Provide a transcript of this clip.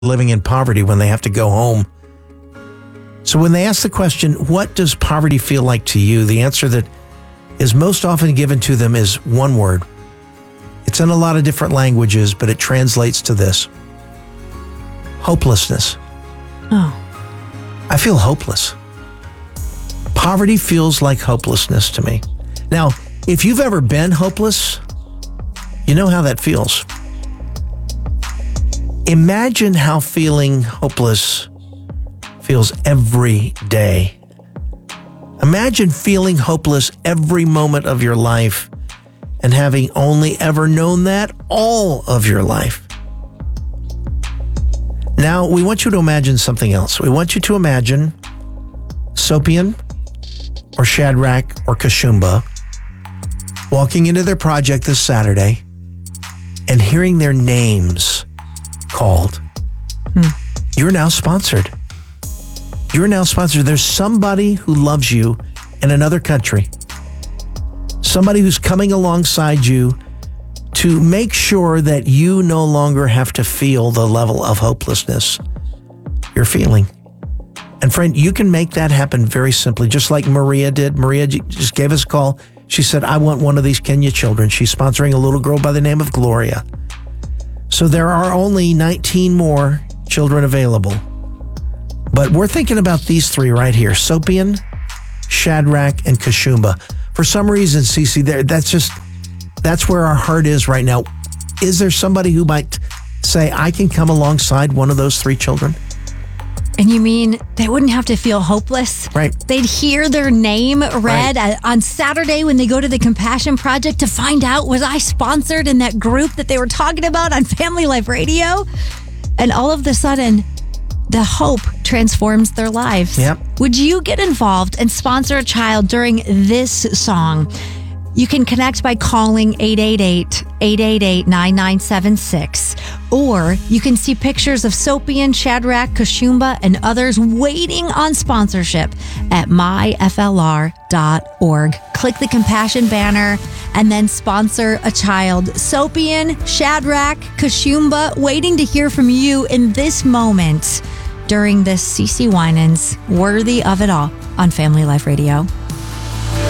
living in poverty when they have to go home. So when they ask the question, what does poverty feel like to you? The answer that is most often given to them is one word. It's in a lot of different languages, but it translates to this: hopelessness. Oh. I feel hopeless. Poverty feels like hopelessness to me. Now, if you've ever been hopeless, you know how that feels. Imagine how feeling hopeless feels every day. Imagine feeling hopeless every moment of your life and having only ever known that all of your life. Now, we want you to imagine something else. We want you to imagine Sopian or Shadrach or Kashumba walking into their project this Saturday and hearing their names called. You're now sponsored. You're now sponsored. There's somebody who loves you in another country. Somebody who's coming alongside you to make sure that you no longer have to feel the level of hopelessness you're feeling. And friend, you can make that happen very simply, just like Maria did. Maria just gave us a call. She said, I want one of these Kenya children. She's sponsoring a little girl by the name of Gloria. So there are only 19 more children available. But we're thinking about these three right here: Sopian, Shadrach, and Kashumba. For some reason, Cece, that's where our heart is right now. Is there somebody who might say, I can come alongside one of those three children? And you mean they wouldn't have to feel hopeless? Right. They'd hear their name read on Saturday when they go to the Compassion Project to find out, was I sponsored in that group that they were talking about on Family Life Radio? And all of a sudden, the hope transforms their lives. Yep. Would you get involved and sponsor a child during this song? You can connect by calling 888-888-9976. Or you can see pictures of Sopian, Shadrach, Kashumba, and others waiting on sponsorship at myflr.org. Click the Compassion banner and then sponsor a child. Sopian, Shadrach, Kashumba, waiting to hear from you in this moment during this CeCe Winans Worthy of It All on Family Life Radio.